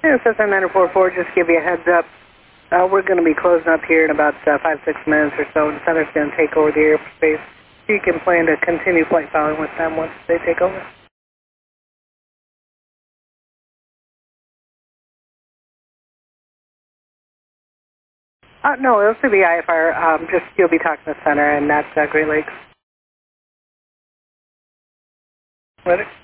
Yeah, Cessna 944, just give you a heads up. We're going to be closing up here in about 5-6 minutes or so. The center's going to take over the airspace. You can plan to continue flight following with them once they take over. No, it'll still be IFR. Just you'll be talking to the center, and that's Great Lakes. Ready?